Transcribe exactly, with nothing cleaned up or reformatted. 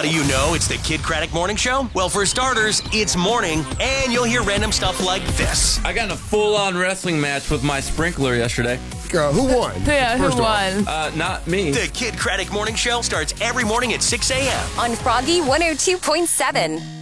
do you know it's the Kid Craddock Morning Show? Well, for starters, it's morning, and you'll hear random stuff like this. I got in a full-on wrestling match with my sprinkler yesterday. Uh, who won? Yeah, First who of all. won? Uh, not me. The Kid Craddock Morning Show starts every morning at six a.m. on Froggy one oh two point seven.